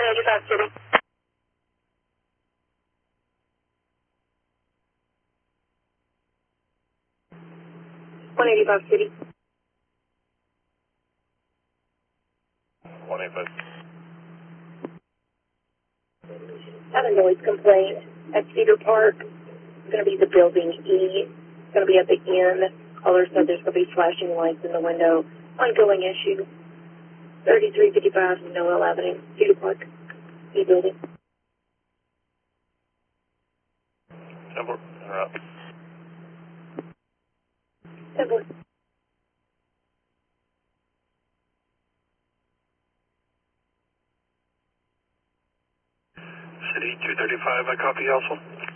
185 City. 185 City. 185. Have a noise complaint at Cedar Park. It's going to be the building E. It's going to be at the end. Caller said there's going to be flashing lights in the window. Ongoing issue. 3355 Noel Avenue, Cedar Park, E building. 10-4, you're up. 10-4. City 235, I copy also.